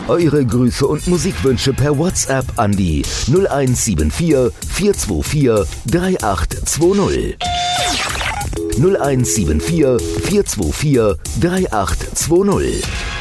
Eure Grüße und Musikwünsche per WhatsApp an die 0174 424 3820. 0174 424 3820.